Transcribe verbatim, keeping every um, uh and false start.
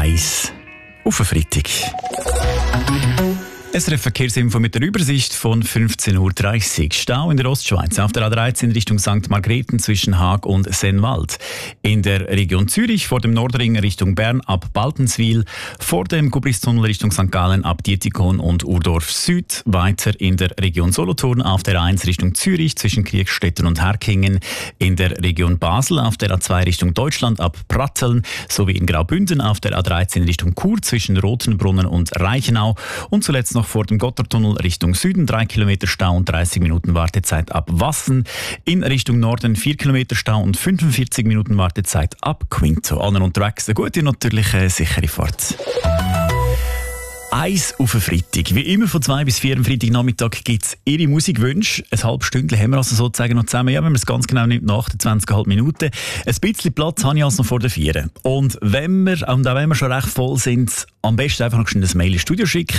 eins auf den Freitag. S R F-Verkehrsinfo mit der Übersicht von fünfzehn Uhr dreißig. Stau in der Ostschweiz auf der A dreizehn Richtung Sankt Margrethen zwischen Haag und Sennwald. In der Region Zürich vor dem Nordring Richtung Bern ab Baltenswil. Vor dem Gubristunnel Richtung Sankt Gallen ab Dietikon und Urdorf Süd. Weiter in der Region Solothurn auf der A eins Richtung Zürich zwischen Kriegstetten und Herkingen. In der Region Basel auf der A zwei Richtung Deutschland ab Pratteln. Sowie in Graubünden auf der A dreizehn Richtung Chur zwischen Rothenbrunnen und Reichenau. Und zuletzt noch vor dem Gotthardtunnel Richtung Süden drei Kilometer Stau und dreißig Minuten Wartezeit ab Wassen. In Richtung Norden vier Kilometer Stau und fünfundvierzig Minuten Wartezeit ab Quinto. Allen unterwegs eine gute und natürlich eine sichere Fahrt. Eins auf den Freitag. Wie immer von zwei bis vier am Freitagnachmittag gibt es Ihre Musikwünsche. Ein halbes Stündchen haben wir also sozusagen noch zusammen. Ja, wenn man es ganz genau nimmt, nach achtundzwanzig Komma fünf Minuten. Ein bisschen Platz habe ich also noch vor der Vier. Und wenn wir, und auch wenn wir schon recht voll sind, am besten einfach noch ein Mail ins Studio schicken.